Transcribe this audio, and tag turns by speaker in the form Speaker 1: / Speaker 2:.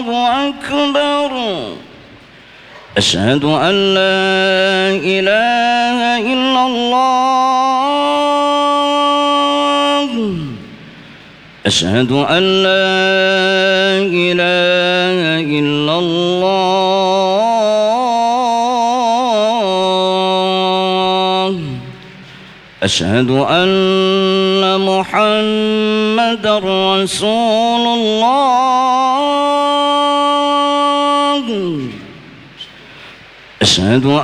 Speaker 1: أكبر أشهد أن لا إله إلا الله أشهد أن لا إله إلا الله أشهد أن محمدًا رسول الله أشهد